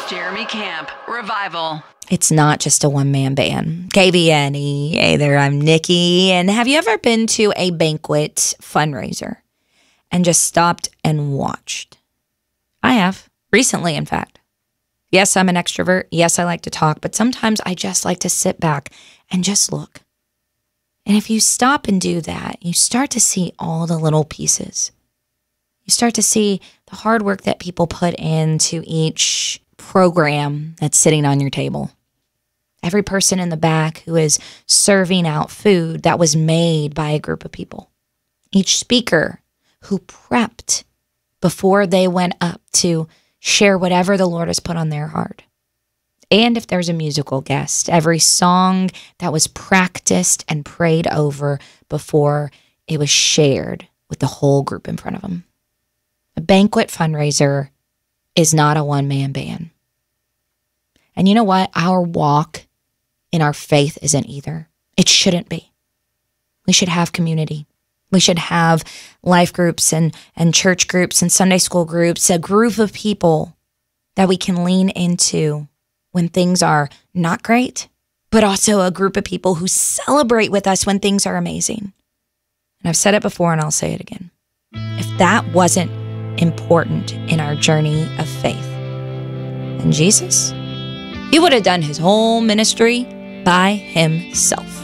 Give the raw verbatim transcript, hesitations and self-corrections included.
Jeremy Camp, Revival. It's not just a one-man band. K B N E, hey there, I'm Nikki. And have you ever been to a banquet fundraiser and just stopped and watched? I have, recently in fact. Yes, I'm an extrovert. Yes, I like to talk, but sometimes I just like to sit back and just look. And if you stop and do that, you start to see all the little pieces. You start to see the hard work that people put into each program that's sitting on your table. Every person in the back who is serving out food that was made by a group of people. Each speaker who prepped before they went up to share whatever the Lord has put on their heart. And if there's a musical guest, every song that was practiced and prayed over before it was shared with the whole group in front of them. A banquet fundraiser is not a one-man band. And you know what? Our walk in our faith isn't either. It shouldn't be. We should have community. We should have life groups and, and church groups and Sunday school groups, a group of people that we can lean into when things are not great, but also a group of people who celebrate with us when things are amazing. And I've said it before and I'll say it again. If that wasn't important in our journey of faith, then Jesus, he would have done his whole ministry by himself.